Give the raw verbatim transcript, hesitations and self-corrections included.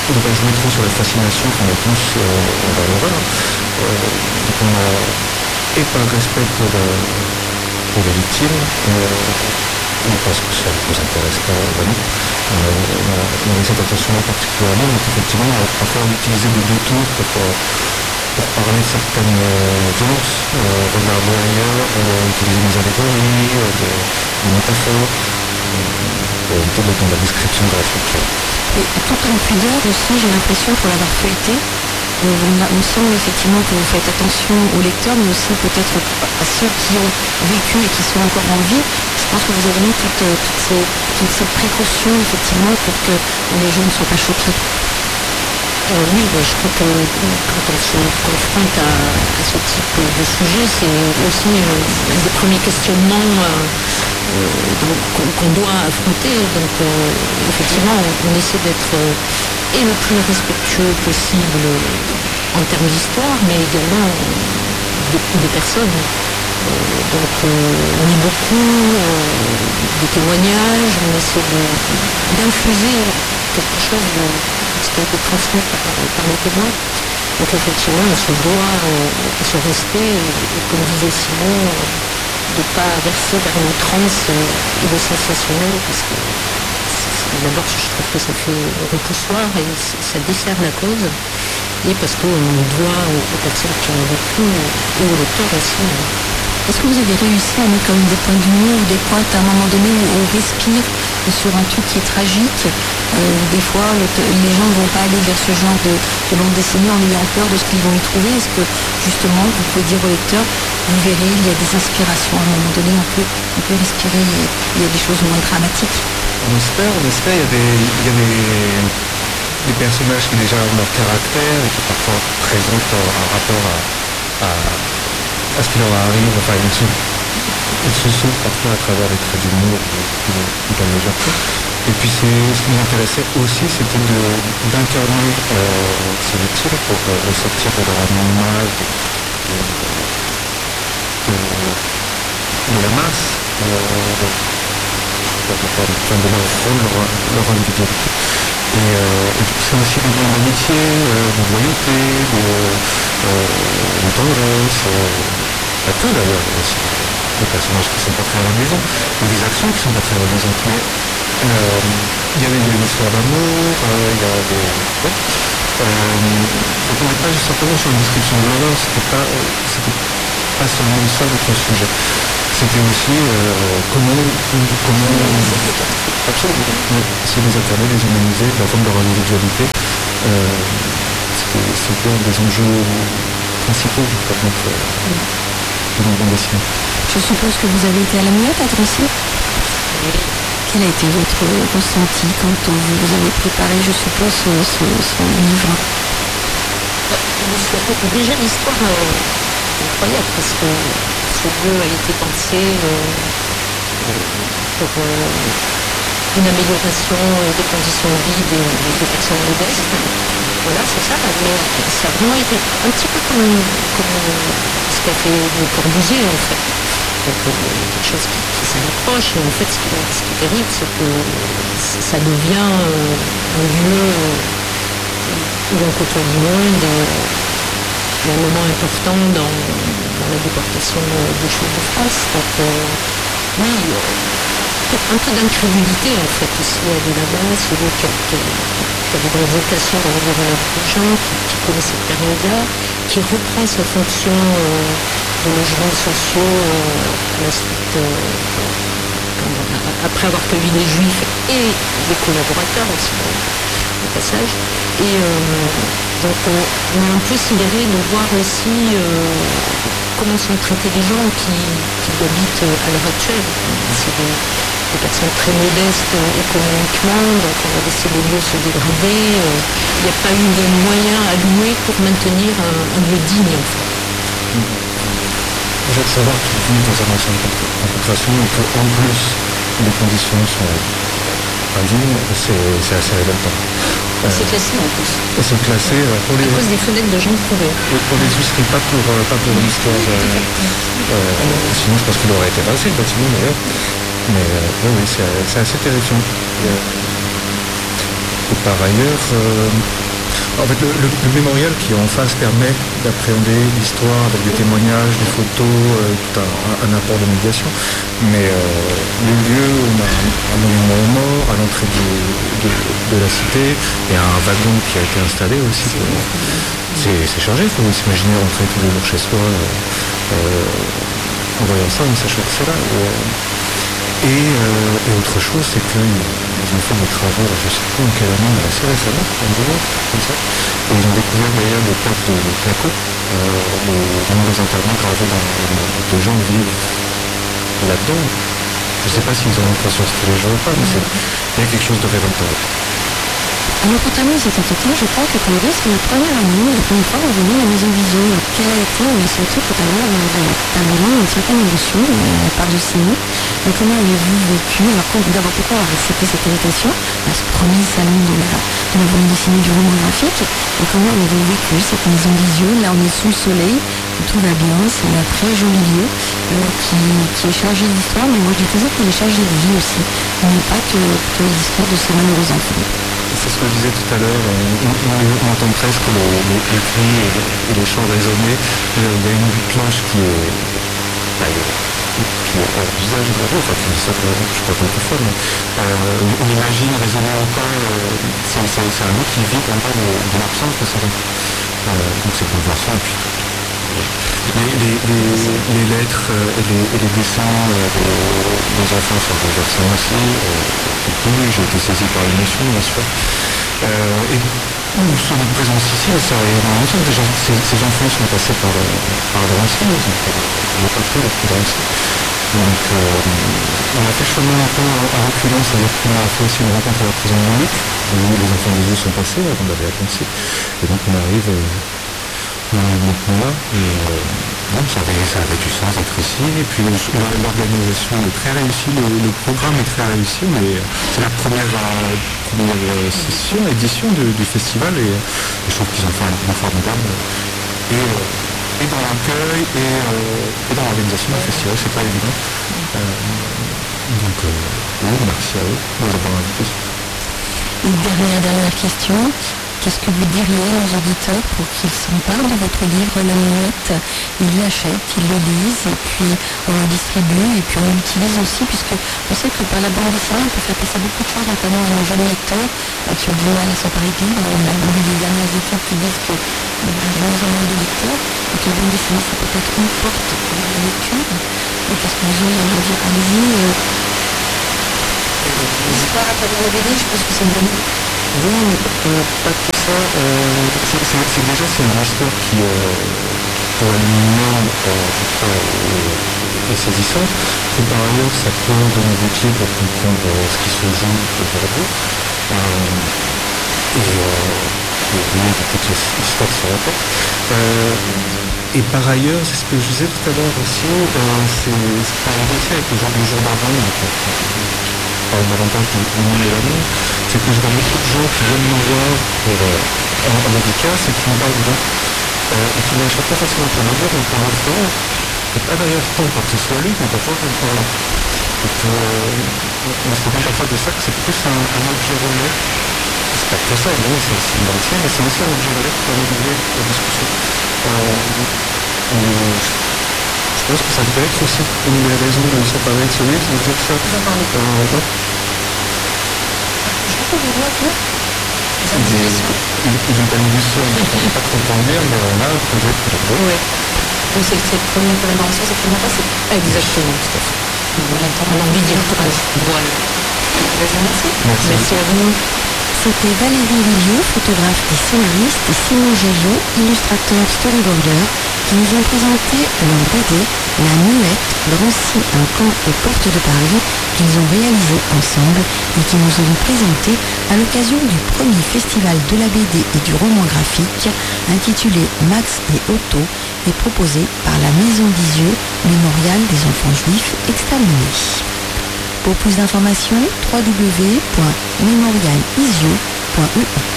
ne pas jouer trop sur la fascination qu'on a tous euh, envers l'horreur. Euh, donc on a, et par respect pour, euh, pour les victimes, euh, parce que ça ne nous intéresse pas vraiment, on a, on a, on a cette attention-là particulièrement, donc effectivement, parfois on utilisait des détours pour, pour parler de certaines euh, violences, euh, regarder ailleurs, euh, utiliser des allégories, euh, des, des métaphores, euh, pour éviter d'être dans la description de la structure. Et tout en pudeur aussi, j'ai l'impression, pour l'avoir feuilleté, on, on sent effectivement que vous faites attention aux lecteurs, mais aussi peut-être à ceux qui ont vécu et qui sont encore en vie. Je pense que vous avez mis toutes, toutes, ces, toutes ces précautions, effectivement, pour que les gens ne soient pas choqués. Euh, oui, bah, je crois que quand on se confronte à, à ce type de sujet, c'est aussi euh, un des premiers questionnements euh, euh, qu'on, qu'on doit affronter. Donc euh, effectivement, on, on essaie d'être euh, et le plus respectueux possible en termes d'histoire, mais également des, des personnes. Euh, donc euh, on lit beaucoup euh, des témoignages, on essaie de, d'infuser quelque chose de ce qui a été transmis par, par les témoins. Donc effectivement, on se doit euh, ce respect, et, et comme disait Simon, euh, de ne pas verser vers l'outrance euh, et le sensationnel, parce que d'abord je trouve que ça fait repoussoir et ça dessert la cause, et parce qu'on doit aux, aux personnes qui ont vécu et aux lecteurs aussi. Est-ce que vous avez réussi à mettre comme des points d'humour ou des pointes à un moment donné où on respire sur un truc qui est tragique euh, des fois, le, les gens ne vont pas aller vers ce genre de, de bande dessinée en ayant peur de ce qu'ils vont y trouver. Est-ce que, justement, vous pouvez dire aux lecteurs, vous verrez, il y a des inspirations. À un moment donné, on peut, on peut respirer, il y a des choses moins dramatiques. On espère, on espère, il y a des, il y a des, des personnages qui déjà ont leur caractère et qui parfois présentent un rapport à, à, à ce qui leur arrive. Enfin, ils se, ils se sauvent parfois à travers les traits d'humour ou dans la légèreté. Et puis c'est, ce qui nous intéressait aussi, c'était de, d'incarner euh, ces victimes pour euh, les sortir de leur anonymat, de, de, de, de la masse, euh, de, de leur rôle, leur, leur individualité. Et, euh, et puis c'est aussi des liens d'amitié, euh, de loyauté, de, euh, de tendresse, euh, à tout d'ailleurs aussi. Des personnages qui sont pas très amusants, ou des actions qui sont pas très amusantes. Mais il euh, y a une histoire d'amour, il euh, y a des... Ouais. Euh, donc on n'est pas juste simplement sur une description de l'horreur, c'était pas, c'était pas seulement ça notre sujet. C'était aussi euh, comment, comment absolument, c'est les incarner, les humaniser, la forme de leur individualité. Euh, c'était, c'était un des enjeux principaux de notre, de notre bande dessinée. Je suppose que vous avez été à la Muette à Drancy. Quel a été votre ressenti quand vous avez préparé, je suppose, ce, ce, ce livre? Déjà, l'histoire est incroyable parce que ce lieu a été pensé pour une amélioration des conditions de vie des, des personnes modestes. Voilà, c'est ça. Mais ça a vraiment été un petit peu comme, comme ce qu'a fait Le Corbusier, en fait. Donc, quelque chose qui, qui s'en approche. Et en fait, ce qui, ce qui est terrible, c'est que ça devient un lieu où on côtoie du monde, et un moment important dans, dans la déportation des Juifs de France. Donc, euh, oui, un peu d'incrédulité, en fait, aussi à de là-bas, celui qui, qui, qui avait des vocations dans les gens, qui, qui connaît cette période-là, qui reprend sa fonction euh, de logements sociaux euh, à la suite, euh, après avoir cueilli des juifs et des collaborateurs aussi, au passage. Et euh, donc on, on est un peu sidéré de voir aussi euh, comment sont traités les gens qui, qui habitent à l'heure actuelle. C'est des, des personnes très modestes euh, économiquement, donc on a laissé les lieux se dégrader. Il euh, n'y a pas eu de moyens alloués pour maintenir un, un lieu digne, en fait. Mmh. Déjà de savoir qu'il vit dans un ancien de concentration et qu'en plus les conditions sont indignes, c'est, c'est assez révoltant. Euh, c'est classé en plus. Et c'est classé euh, pour les... à cause des fenêtres de gens trouvés. Et pour les Juifs, pas pour, euh, pas pour l'histoire. Euh, euh, sinon c'est parce qu'il aurait été passé le bâtiment d'ailleurs. Mais euh, oui, oui, c'est, c'est assez terrifiant. Et, euh, et par ailleurs... Euh, En fait, le, le, le mémorial qui est en face permet d'appréhender l'histoire avec des témoignages, des photos, euh, tout un, un apport de médiation. Mais euh, le lieu, on a un, un monument aux morts à l'entrée de, de, de la cité, et un wagon qui a été installé aussi. C'est, c'est chargé, il faut s'imaginer rentrer tous les jours chez soi euh, euh, en voyant ça, en sachant que c'est là. Euh, Et, euh, et autre chose, c'est qu'ils ont fait des travaux, je ne sais plus en quelle année, mais assez récemment, en deux comme ça, et ils ont découvert d'ailleurs des plaques de, de placo, euh, des nombreux intervents gravés dans de gens vivent là-dedans. Je ne sais pas s'ils en ont conscience tous les jours ou pas, mais c'est, il y a quelque chose de révoltant. Alors, pour terminer cet entretien, je crois que pour le c'est la première année, la première fois, on est venu à la Maison Vision. Quelle a été, on a senti tout à l'heure, un moment, une certaine émotion de la part de Simon. Mais comment avez-vous vécu? Alors, d'abord, pourquoi avoir accepté cette invitation à ce premier salon de la, de la bande dessinée du roman graphique? Et comment avez-vous vécu cette Maison Vision? Là, on est sous le soleil, tout va bien, c'est un très joli lieu euh, qui, qui est chargé d'histoire, mais moi je dis toujours qu'il est chargé de vie aussi. Il n'y a pas que, que l'histoire de ces malheureux enfants. C'est ce que je disais tout à l'heure, on, on, on entend presque les, les, les cris et, et les chants résonner. Il y a une cloche qui est, bah, qui est un visage de enfin qui dit ça, je crois pas tout fois, mais euh, on imagine résonner encore, euh, c'est, c'est, c'est un mot qui vit en bas de, de l'absence de ses enfants. Euh, donc c'est bouleversant. Et puis, les, les, les, les lettres et les, et les dessins des, des enfants sont bouleversants aussi. Euh, oui, j'ai été saisi par l'émotion, bien sûr. Euh, et sur notre présence ici, ça a énormément de gens. Ces, ces enfants sont passés par, par Drancy, ils ont fait le papier depuis Drancy. Donc euh, on a fait le chemin un peu en reculant, c'est-à-dire qu'on a fait aussi une rencontre à la prison de Munich, où les enfants des yeux sont passés avant d'aller à Drancy. Et donc on arrive euh, maintenant là. Et, euh, donc ça avait, ça avait du sens d'être ici. Et puis l'organisation est très réussie, le, le programme est très réussi, mais c'est la première, euh, première session, édition du, du festival, et, et je trouve qu'ils ont fait un boulot formidable. Et, euh, et dans l'accueil et, euh, et dans l'organisation du festival, c'est pas évident. Euh, donc euh, oui, merci à eux de nous avoir invités. Une dernière, dernière question. Qu'est-ce que vous diriez aux auditeurs pour qu'ils s'emparent de votre livre La Muette? Ils l'achètent, ils le lisent, et puis on le distribue, et puis on l'utilise aussi, puisque on sait que par la bande dessinée, on peut faire passer beaucoup de choses, notamment aux jeunes lecteurs qui ont du mal à s'emparer de livres. On a vu des dernières études qui disent que y a de moins en moins de lecteurs, et que la bande dessinée, c'est peut-être une porte vers la lecture. Et qu'est-ce que vous avez à dire? Allez-y. L'histoire à travers la B D, je pense que c'est une bonne idée. Oui, euh, pas que ça. Euh, c'est, c'est, c'est déjà c'est une histoire qui, euh, pour elle-même, euh, est saisissante. Et par ailleurs, ça peut donner des clés pour comprendre euh, ce qui se joue aujourd'hui. Euh, et euh, oui, toute l'histoire se répète. Euh, et par ailleurs, c'est ce que je disais tout à l'heure aussi, euh, c'est ce qui a été avec le jour du jour d'avant. Par l'avantage du monde et l'amour, c'est que je vois beaucoup de gens qui viennent me voir pour euh, en, en dédicace et qui me parlent dedans. Euh, et qui n'achètent pas forcément pour me dire, mais pour l'enfant, et pas d'ailleurs tant pour que ce soit lui, mais parfois pour parler. Donc euh, on se rend compte parfois de ça que c'est plus un, un objet relais. C'est pas que ça, évidemment, c'est aussi une bande dessinée, mais c'est aussi un objet relais qui permet d'ouvrir la discussion. Euh, Je pense que ça peut être aussi une des raisons de s'emparer de ce livre, c'est de dire ça. Vous en parlez pas. Euh, Je peux vous voir, vous Ils ont pas mis du son, on ne peut pas trop en dire, mais on a un projet pour vous. Oui. Donc c'est cette première collaboration, c'est première fois, c'est Exactement, tout à fait. On a envie d'y retourner. Voilà. Merci. Merci. Merci à vous. C'était Valérie Villieu, photographe et scénariste, et Simon Géliot, illustrateur storyboarder, qui nous ont présenté leur B D La Muette, Drancy, un camp aux portes de Paris, qu'ils ont réalisé ensemble et qui nous ont présenté à l'occasion du premier festival de la B D et du roman graphique intitulé Max et Otto et proposé par la Maison d'Isieux, mémorial des enfants juifs exterminés. Pour plus d'informations, w w w point mémorial isieux point e u.